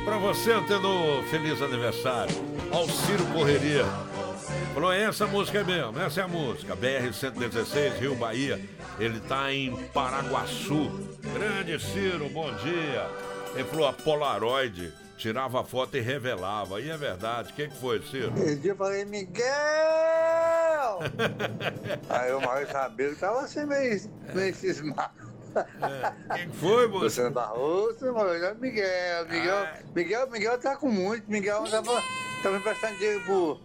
Pra você, Antenor, feliz aniversário. Alciro Correria. Falou, essa música é mesmo, essa é a música. BR-116, Rio Bahia. Ele tá em Paraguaçu. Grande Ciro, bom dia. Ele falou, a Polaroid tirava a foto e revelava. E é verdade. O que foi, Ciro? Esse dia eu falei, Miguel! Aí o Maurício Rabelo tava assim meio cismado. Quem foi, moço? Luciano Barroso, Miguel tá com muito. Miguel tava emprestando dinheiro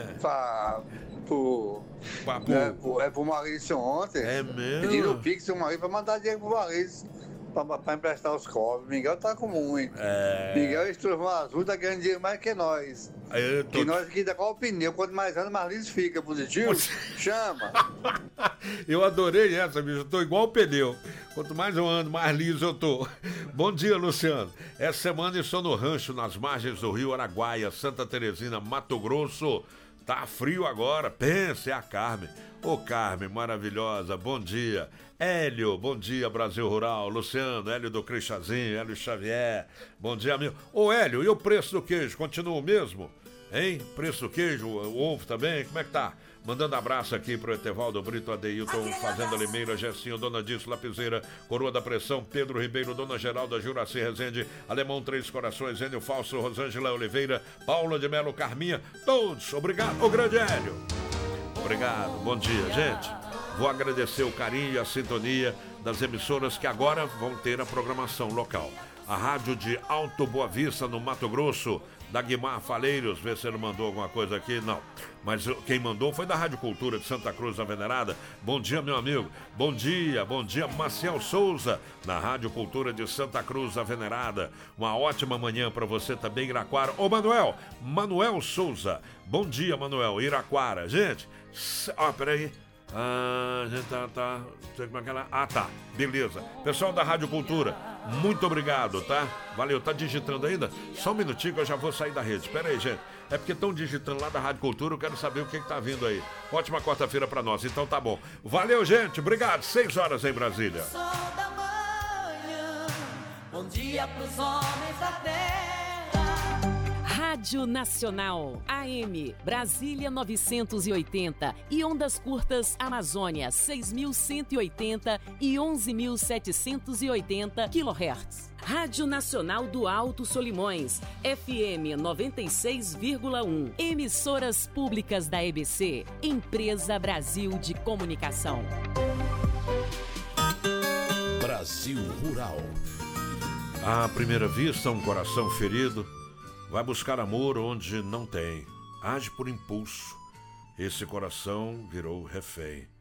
pro Maurício ontem. É mesmo? Pedindo o Pix pro Maurício pra mandar dinheiro pro Maurício pra emprestar os cobres. Miguel tá com muito. Miguel estruvão azul tá ganhando dinheiro mais que nós. Que nós aqui dá qual opinião? Quanto mais anda, mais liso fica. Positivo? Chama. Eu adorei essa, bicho. Eu tô igual o pneu. Quanto mais eu ando, mais liso eu tô. Bom dia, Luciano. Essa semana estou no rancho, nas margens do rio Araguaia, Santa Teresina, Mato Grosso. Tá frio agora. Pensa, é a Carmen. Ô, Carmen, maravilhosa. Bom dia. Hélio, bom dia, Brasil Rural. Luciano, Hélio do Cristazinho, Hélio Xavier. Bom dia, amigo. Ô, Hélio, e o preço do queijo? Continua o mesmo? Hein? Preço do queijo, o ovo também? Como é que tá? Mandando abraço aqui pro Etevaldo Brito, Adeilton, Fazenda Limeira, Gessinho, Dona Disso, Lapiseira, Coroa da Pressão, Pedro Ribeiro, Dona Geralda, Juraci Rezende, Alemão Três Corações, Enio Falso, Rosângela Oliveira, Paula de Melo, Carminha, todos. Obrigado, ô grande Hélio. Obrigado, bom dia, gente. Vou agradecer o carinho e a sintonia das emissoras que agora vão ter a programação local. A rádio de Alto Boa Vista, no Mato Grosso, da Guimar Faleiros, vê se ele mandou alguma coisa aqui, não. Mas quem mandou foi da Rádio Cultura de Santa Cruz da Venerada. Bom dia, meu amigo. Bom dia, Maciel Souza, na Rádio Cultura de Santa Cruz da Venerada. Uma ótima manhã para você também, Iraquara. Ô, Manuel Souza. Bom dia, Manuel, Iraquara. Gente, peraí. Gente tá. Não sei como é que ela. Tá. Beleza. Pessoal da Rádio Cultura, muito obrigado, tá? Valeu. Tá digitando ainda? Só um minutinho que eu já vou sair da rede. Espera aí, gente. É porque estão digitando lá da Rádio Cultura. Eu quero saber o que tá vindo aí. Ótima quarta-feira pra nós. Então tá bom. Valeu, gente. Obrigado. 6 horas em Brasília. Sol da manhã, bom dia pros homens da terra. Rádio Nacional, AM, Brasília 980 e ondas curtas Amazônia 6.180 e 11.780 kHz. Rádio Nacional do Alto Solimões, FM 96,1. Emissoras públicas da EBC, Empresa Brasil de Comunicação. Brasil Rural. À primeira vista, um coração ferido vai buscar amor onde não tem. Age por impulso. Esse coração virou refém.